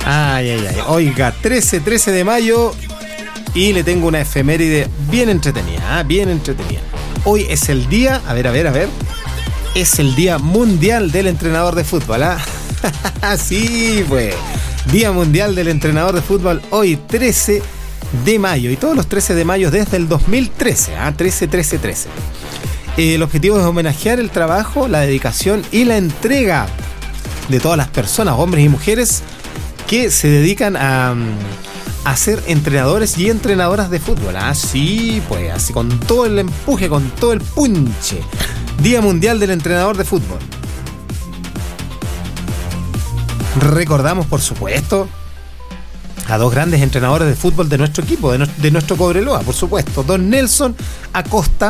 Ay. Oiga, 13 de mayo y le tengo una efeméride bien entretenida, bien entretenida. Hoy es el día, a ver. Es el Día Mundial del Entrenador de Fútbol, ¿ah? Sí, pues. Día Mundial del Entrenador de Fútbol, hoy 13 de mayo. Y todos los 13 de mayo desde el 2013, ¿ah? 13. El objetivo es homenajear el trabajo, la dedicación y la entrega de todas las personas, hombres y mujeres, que se dedican a ser entrenadores y entrenadoras de fútbol. Sí, pues, así con todo el empuje, con todo el punche. Día Mundial del Entrenador de Fútbol. Recordamos, por supuesto, a dos grandes entrenadores de fútbol de nuestro equipo, de nuestro Cobreloa, por supuesto. Don Nelson Acosta,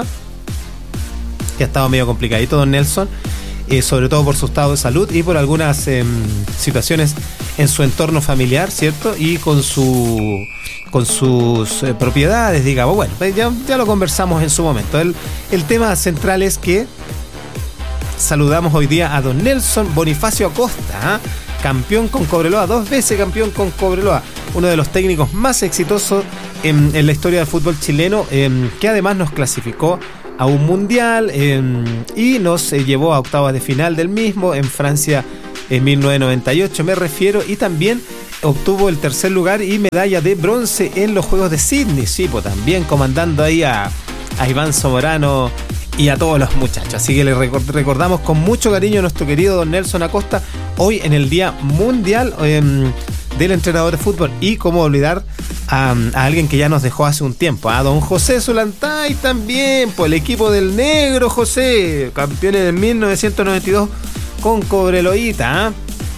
que ha estado medio complicadito, don Nelson, sobre todo por su estado de salud y por algunas situaciones en su entorno familiar, ¿cierto? Y con sus propiedades, digamos. Bueno, ya lo conversamos en su momento. El tema central es que saludamos hoy día a don Nelson Bonifacio Acosta, campeón con Cobreloa, 2 veces campeón con Cobreloa, uno de los técnicos más exitosos en la historia del fútbol chileno, que además nos clasificó a un mundial y nos llevó a octavas de final del mismo en Francia en 1998, me refiero, y también obtuvo el 3er lugar y medalla de bronce en los Juegos de Sydney, sí, pues también comandando ahí a Iván Zamorano y a todos los muchachos. Así que le recordamos con mucho cariño a nuestro querido don Nelson Acosta hoy en el Día Mundial del Entrenador de Fútbol. Y cómo olvidar a alguien que ya nos dejó hace un tiempo, a don José Zulantay también, pues el equipo del negro José, campeones de 1992 con Cobreloita,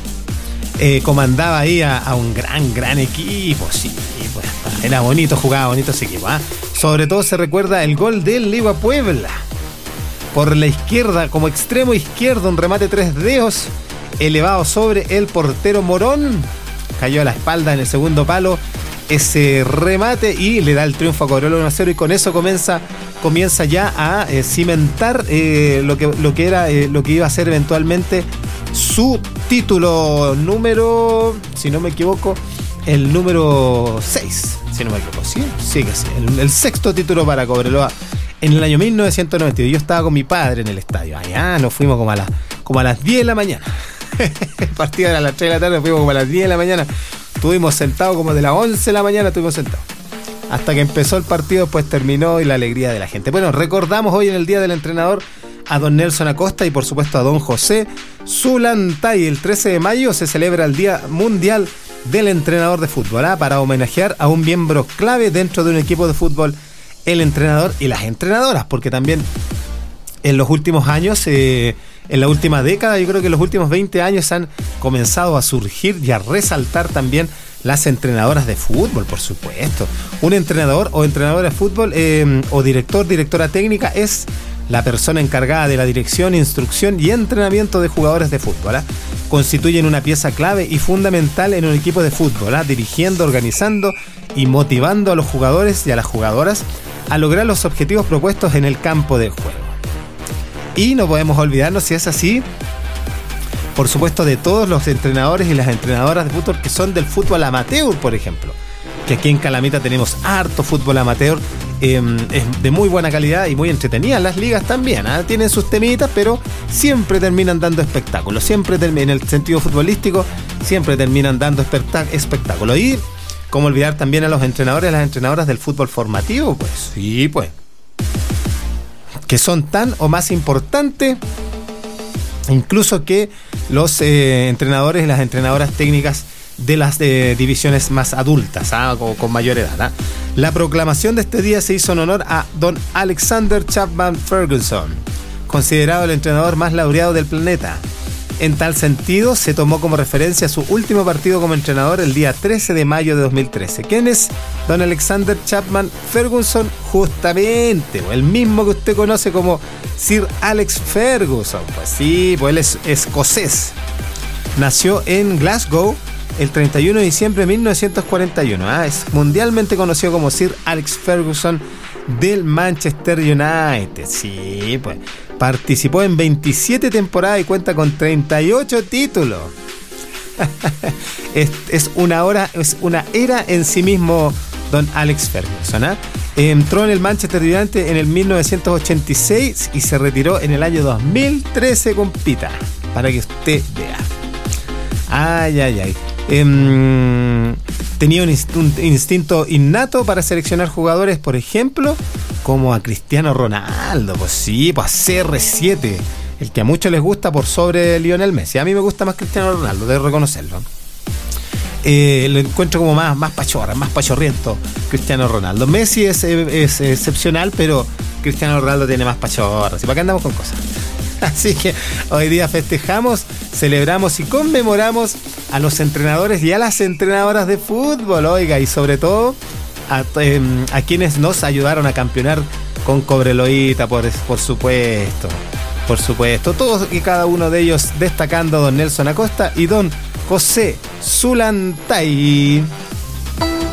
comandaba ahí a un gran equipo, sí, pues era bonito, jugaba bonito ese equipo, Sobre todo se recuerda el gol del Ligua Puebla por la izquierda, como extremo izquierdo, un remate 3 dedos elevado sobre el portero Morón, cayó a la espalda en el segundo palo ese remate y le da el triunfo a Cobreloa 1-0, y con eso comienza ya a cimentar lo que iba a ser eventualmente su título número, si no me equivoco, el número 6, si no me equivoco, sí, que sí, el 6º título para Cobreloa en el año 1992. Yo estaba con mi padre en el estadio, allá nos fuimos como a las 10 de la mañana. El partido era a las 3 de la tarde, nos fuimos como a las 10 de la mañana. Estuvimos sentados como de las 11 de la mañana, estuvimos sentados hasta que empezó el partido, pues terminó, y la alegría de la gente. Bueno, recordamos hoy en el Día del Entrenador a don Nelson Acosta y por supuesto a don José Zulantay. El 13 de mayo se celebra el Día Mundial del Entrenador de Fútbol, para homenajear a un miembro clave dentro de un equipo de fútbol, el entrenador y las entrenadoras, porque también en los últimos años, en la última década, yo creo que en los últimos 20 años han comenzado a surgir y a resaltar también las entrenadoras de fútbol, por supuesto. Un entrenador o entrenadora de fútbol o directora técnica es la persona encargada de la dirección, instrucción y entrenamiento de jugadores de fútbol. Constituyen una pieza clave y fundamental en un equipo de fútbol, dirigiendo, organizando y motivando a los jugadores y a las jugadoras a lograr los objetivos propuestos en el campo de juego. Y no podemos olvidarnos, si es así, por supuesto, de todos los entrenadores y las entrenadoras de fútbol que son del fútbol amateur, por ejemplo, que aquí en Calamita tenemos harto fútbol amateur, es de muy buena calidad y muy entretenida. Las ligas también, tienen sus temitas, pero siempre terminan dando espectáculos, en el sentido futbolístico, siempre terminan dando espectáculos. Y cómo olvidar también a los entrenadores y las entrenadoras del fútbol formativo, pues sí, pues, que son tan o más importantes incluso que los entrenadores y las entrenadoras técnicas de las divisiones más adultas, o con mayor edad. La proclamación de este día se hizo en honor a don Alexander Chapman Ferguson, considerado el entrenador más laureado del planeta. En tal sentido, se tomó como referencia su último partido como entrenador el día 13 de mayo de 2013. ¿Quién es don Alexander Chapman Ferguson? Justamente, el mismo que usted conoce como Sir Alex Ferguson. Pues sí, pues él es escocés. Nació en Glasgow el 31 de diciembre de 1941. Es mundialmente conocido como Sir Alex Ferguson del Manchester United. Sí, pues participó en 27 temporadas y cuenta con 38 títulos. Es una era en sí mismo, don Alex Ferguson, ¿eh? Entró en el Manchester United en el 1986 y se retiró en el año 2013 con Pita, para que usted vea. Ay. Tenía un instinto innato para seleccionar jugadores, por ejemplo, como a Cristiano Ronaldo, pues sí, pues a CR7, el que a muchos les gusta por sobre Lionel Messi. A mí me gusta más Cristiano Ronaldo, debo reconocerlo. Lo encuentro como más pachorra, más pachorriento Cristiano Ronaldo. Messi es excepcional, pero Cristiano Ronaldo tiene más pachorra. ¿Y para qué andamos con cosas? Así que hoy día festejamos, celebramos y conmemoramos a los entrenadores y a las entrenadoras de fútbol, oiga, y sobre todo a quienes nos ayudaron a campeonar con Cobreloita, por supuesto. Por supuesto, todos y cada uno de ellos destacando a don Nelson Acosta y don José Zulantay.